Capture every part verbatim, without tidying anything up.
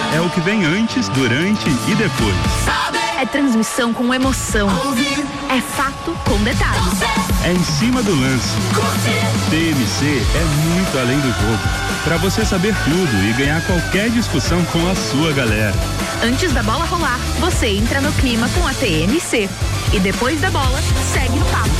É o que vem antes, durante e depois. É transmissão com emoção. É fato com detalhes. É em cima do lance. T M C é muito além do jogo. Para você saber tudo e ganhar qualquer discussão com a sua galera. Antes da bola rolar, você entra no clima com a T M C. E depois da bola, segue no papo.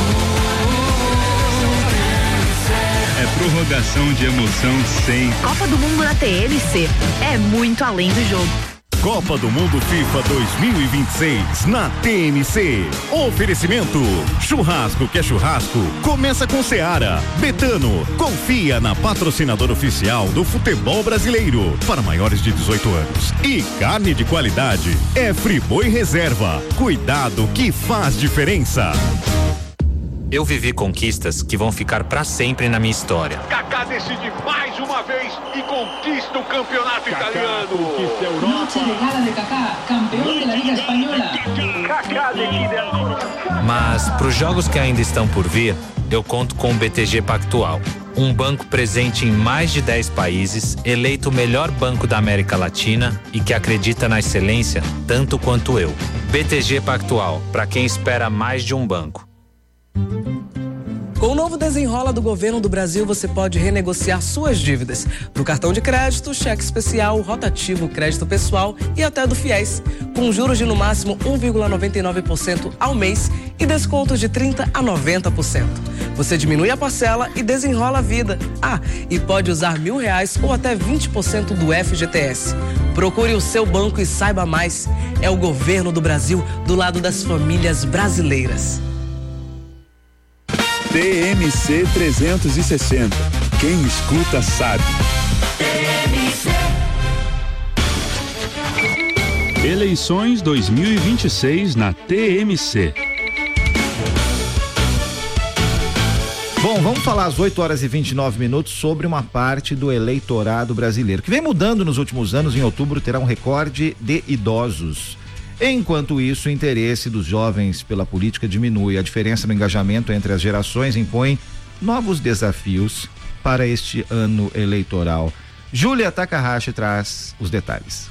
É prorrogação de emoção sem. Copa do Mundo na T M C. É muito além do jogo. Copa do Mundo FIFA dois mil e vinte e seis na T M C. Oferecimento: churrasco que é churrasco, começa com Seara. Betano, confia na patrocinadora oficial do futebol brasileiro para maiores de dezoito anos. E carne de qualidade é Friboi Reserva. Cuidado que faz diferença. Eu vivi conquistas que vão ficar pra sempre na minha história. Kaká decide mais uma vez e conquista o campeonato Kaká italiano. Conquista a Europa. Noche de gala de Kaká, campeão da Liga Espanhola. Kaká decide agora. Mas pros jogos que ainda estão por vir, eu conto com o B T G Pactual. Um banco presente em mais de dez países, eleito o melhor banco da América Latina e que acredita na excelência tanto quanto eu. B T G Pactual, para quem espera mais de um banco. Com o novo Desenrola do Governo do Brasil, você pode renegociar suas dívidas do cartão de crédito, cheque especial, rotativo, crédito pessoal e até do FIES, com juros de no máximo um vírgula noventa e nove por cento ao mês e descontos de trinta por cento a noventa por cento. Você diminui a parcela e desenrola a vida. Ah, e pode usar mil reais ou até vinte por cento do F G T S. Procure o seu banco e saiba mais. É o Governo do Brasil do lado das famílias brasileiras. T M C trezentos e sessenta. Quem escuta sabe. T M C. Eleições dois mil e vinte e seis na T M C. Bom, vamos falar às oito horas e vinte e nove minutos sobre uma parte do eleitorado brasileiro que vem mudando nos últimos anos. Em outubro terá um recorde de idosos. Enquanto isso, o interesse dos jovens pela política diminui. A diferença no engajamento entre as gerações impõe novos desafios para este ano eleitoral. Júlia Takahashi traz os detalhes.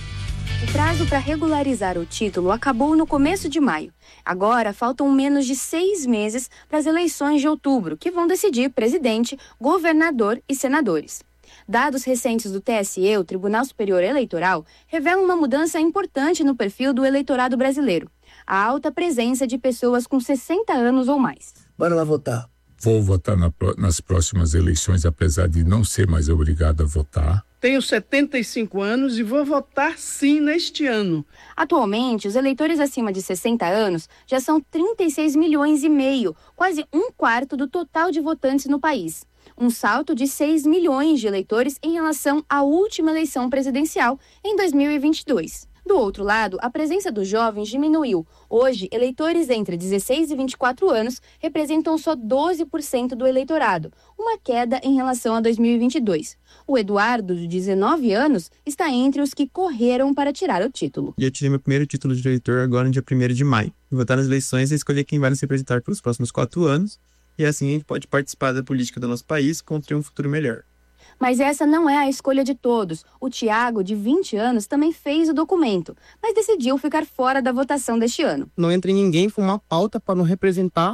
O prazo para regularizar o título acabou no começo de maio. Agora, faltam menos de seis meses para as eleições de outubro, que vão decidir presidente, governador e senadores. Dados recentes do T S E, o Tribunal Superior Eleitoral, revelam uma mudança importante no perfil do eleitorado brasileiro. A alta presença de pessoas com sessenta anos ou mais. Bora lá votar. Vou votar na, nas próximas eleições, apesar de não ser mais obrigado a votar. Tenho setenta e cinco anos e vou votar sim neste ano. Atualmente, os eleitores acima de sessenta anos já são trinta e seis milhões e meio, quase um quarto do total de votantes no país. Um salto de seis milhões de eleitores em relação à última eleição presidencial, em dois mil e vinte e dois. Do outro lado, a presença dos jovens diminuiu. Hoje, eleitores entre dezesseis e vinte e quatro anos representam só doze por cento do eleitorado, uma queda em relação a dois mil e vinte e dois. O Eduardo, de dezenove anos, está entre os que correram para tirar o título. Eu tirei meu primeiro título de eleitor agora no dia primeiro de maio. Votar nas eleições é escolher quem vai nos representar pelos próximos quatro anos, e assim a gente pode participar da política do nosso país contra um futuro melhor. Mas essa não é a escolha de todos. O Tiago, de vinte anos, também fez o documento, mas decidiu ficar fora da votação deste ano. Não entra em ninguém com uma pauta para não representar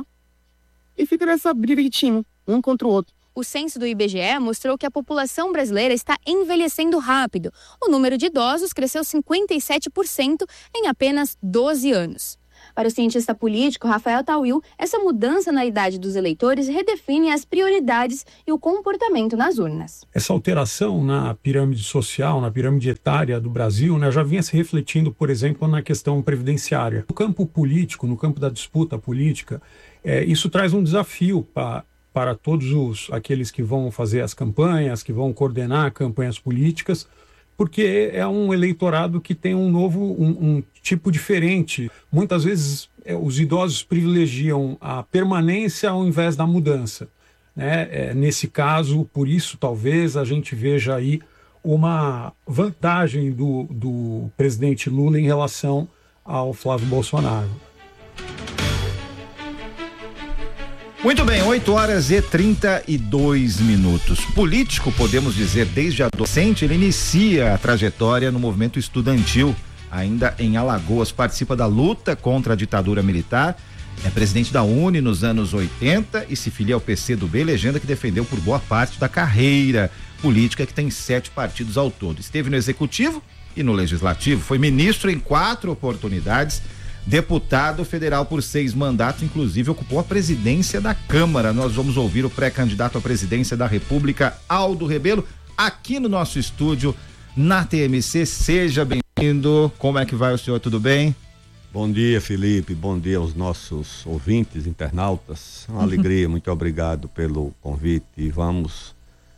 e fica nessa briga de time, um contra o outro. O censo do I B G E mostrou que a população brasileira está envelhecendo rápido. O número de idosos cresceu cinquenta e sete por cento em apenas doze anos. Para o cientista político Rafael Tawil, essa mudança na idade dos eleitores redefine as prioridades e o comportamento nas urnas. Essa alteração na pirâmide social, na pirâmide etária do Brasil, né, já vinha se refletindo, por exemplo, na questão previdenciária. No campo político, no campo da disputa política, é, isso traz um desafio para, para todos os, aqueles que vão fazer as campanhas, que vão coordenar campanhas políticas, porque é um eleitorado que tem um novo, um, um tipo diferente. Muitas vezes é, os idosos privilegiam a permanência ao invés da mudança, né? É, nesse caso, por isso, talvez a gente veja aí uma vantagem do, do presidente Lula em relação ao Flávio Bolsonaro. Muito bem, oito horas e trinta e dois minutos. Político, podemos dizer, desde adolescente, ele inicia a trajetória no movimento estudantil, ainda em Alagoas, participa da luta contra a ditadura militar, é presidente da UNE nos anos oitenta e se filia ao P C do B, legenda que defendeu por boa parte da carreira política, que tem sete partidos ao todo. Esteve no Executivo e no Legislativo, foi ministro em quatro oportunidades, deputado federal por seis mandatos, inclusive ocupou a presidência da Câmara. Nós vamos ouvir o pré-candidato à presidência da República, Aldo Rebelo, aqui no nosso estúdio, na T M C. Seja bem-vindo. Como é que vai o senhor? Tudo bem? Bom dia, Felipe. Bom dia aos nossos ouvintes, internautas. Uma alegria, muito obrigado pelo convite. E vamos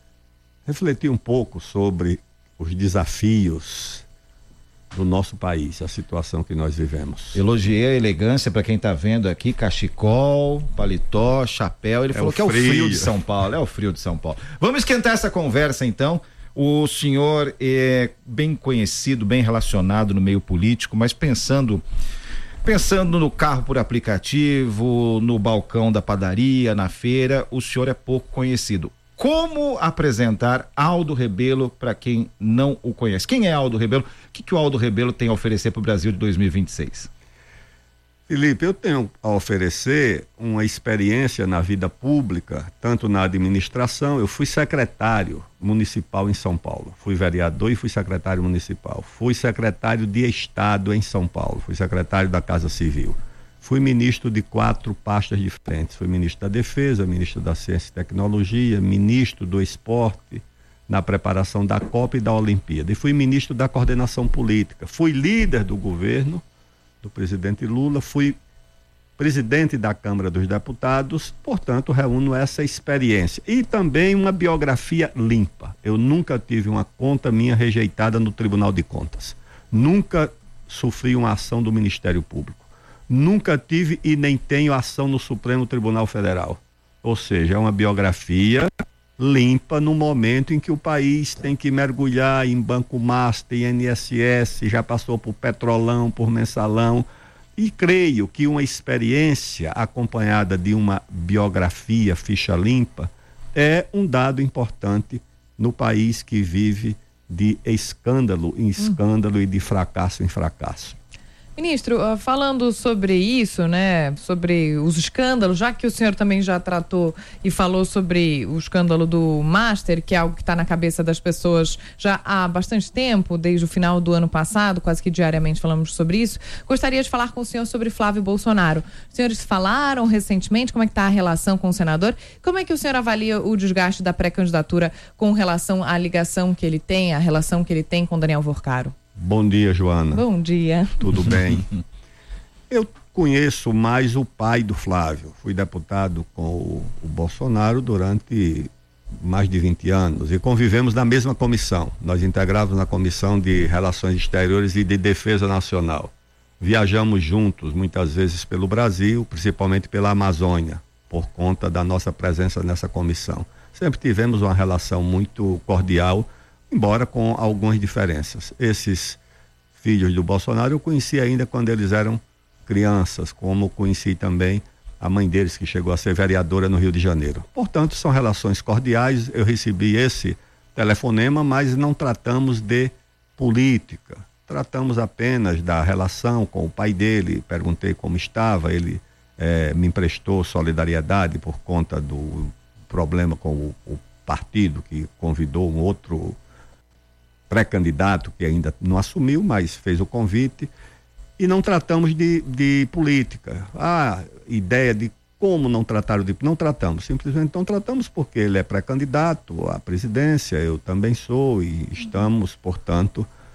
refletir um pouco sobre os desafios do nosso país, a situação que nós vivemos. Elogiei a elegância para quem tá vendo aqui, cachecol, paletó, chapéu. Ele é falou que frio. É o frio de São Paulo, é o frio de São Paulo. Vamos esquentar essa conversa então. O senhor é bem conhecido, bem relacionado no meio político, mas pensando pensando no carro por aplicativo, no balcão da padaria, na feira, o senhor é pouco conhecido. Como apresentar Aldo Rebelo para quem não o conhece? Quem é Aldo Rebelo? O que, que o Aldo Rebelo tem a oferecer para o Brasil de dois mil e vinte e seis? Felipe, eu tenho a oferecer uma experiência na vida pública, tanto na administração. Eu fui secretário municipal em São Paulo, fui vereador e fui secretário municipal, fui secretário de Estado em São Paulo, fui secretário da Casa Civil. Fui ministro de quatro pastas diferentes. Fui ministro da Defesa, ministro da Ciência e Tecnologia, ministro do Esporte, na preparação da Copa e da Olimpíada. E fui ministro da Coordenação Política. Fui líder do governo do presidente Lula. Fui presidente da Câmara dos Deputados. Portanto, reúno essa experiência. E também uma biografia limpa. Eu nunca tive uma conta minha rejeitada no Tribunal de Contas. Nunca sofri uma ação do Ministério Público. Nunca tive e nem tenho ação no Supremo Tribunal Federal. Ou seja, é uma biografia limpa no momento em que o país tem que mergulhar em Banco Master, I N S S, já passou por Petrolão, por Mensalão. E creio que uma experiência acompanhada de uma biografia ficha limpa é um dado importante no país que vive de escândalo em escândalo hum. e de fracasso em fracasso. Ministro, uh, falando sobre isso, né, sobre os escândalos, já que o senhor também já tratou e falou sobre o escândalo do Master, que é algo que está na cabeça das pessoas já há bastante tempo, desde o final do ano passado, quase que diariamente falamos sobre isso, gostaria de falar com o senhor sobre Flávio Bolsonaro. Os senhores falaram recentemente como é que está a relação com o senador, como é que o senhor avalia o desgaste da pré-candidatura com relação à ligação que ele tem, a relação que ele tem com Daniel Vorcaro? Bom dia, Joana. Bom dia. Tudo bem? Eu conheço mais o pai do Flávio. Fui deputado com o, o Bolsonaro durante mais de vinte anos e convivemos na mesma comissão. Nós integrávamos na Comissão de Relações Exteriores e de Defesa Nacional. Viajamos juntos muitas vezes pelo Brasil, principalmente pela Amazônia, por conta da nossa presença nessa comissão. Sempre tivemos uma relação muito cordial, embora com algumas diferenças. Esses filhos do Bolsonaro eu conheci ainda quando eles eram crianças, como conheci também a mãe deles, que chegou a ser vereadora no Rio de Janeiro. Portanto, são relações cordiais. Eu recebi esse telefonema, mas não tratamos de política. Tratamos apenas da relação com o pai dele. Perguntei como estava, ele eh, me emprestou solidariedade por conta do problema com o, o partido, que convidou um outro pré-candidato que ainda não assumiu, mas fez o convite, e não tratamos de, de política. A ideia de como não tratar de não tratamos, simplesmente não tratamos porque ele é pré-candidato à presidência, eu também sou, e estamos, portanto,